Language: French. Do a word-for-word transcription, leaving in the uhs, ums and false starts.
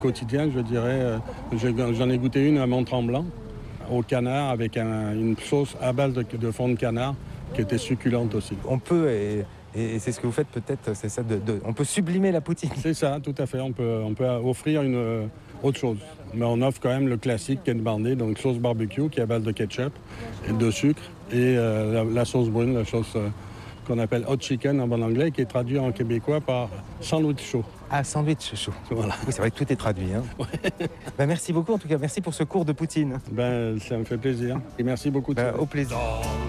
Quotidien, je dirais, euh, j'ai- j'en ai goûté une à Mont-Tremblant, au canard, avec un- une sauce à base de, de fond de canard, qui était succulente aussi. On peut, et, et c'est ce que vous faites peut-être, c'est ça, de, de- on peut sublimer la poutine. C'est ça, tout à fait. On peut, on peut offrir une euh, autre chose. Mais on offre quand même le classique Ken Bandé, donc sauce barbecue qui est à base de ketchup et de sucre, et euh, la, la sauce brune, la sauce euh, qu'on appelle hot chicken en bon anglais, qui est traduit en québécois par sandwich chaud. Ah, sandwich chaud. Voilà. Oui, c'est vrai que tout est traduit. Hein. Ben, merci beaucoup en tout cas, merci pour ce cours de poutine. Ben, ça me fait plaisir. Et merci beaucoup de Ben, ça. au plaisir.